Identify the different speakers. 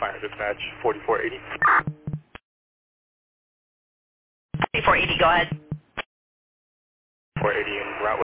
Speaker 1: Fire dispatch 4480.
Speaker 2: 4480, go ahead.
Speaker 1: 480 en route